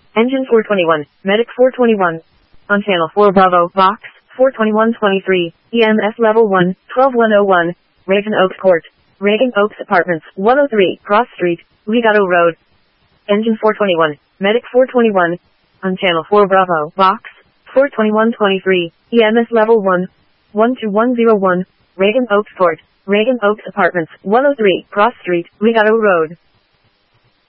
Engine 421, Medic 421. On Channel 4 Bravo, Box 42123, EMS Level 1, 12101, Reagan Oaks Court, Reagan Oaks Apartments, 103, Cross Street, Legato Road. Engine 421, Medic 421. On Channel 4 Bravo, Box 42123, EMS Level 1, 12101, Reagan Oaks Court, Reagan Oaks Apartments, 103, Cross Street, Legato Road.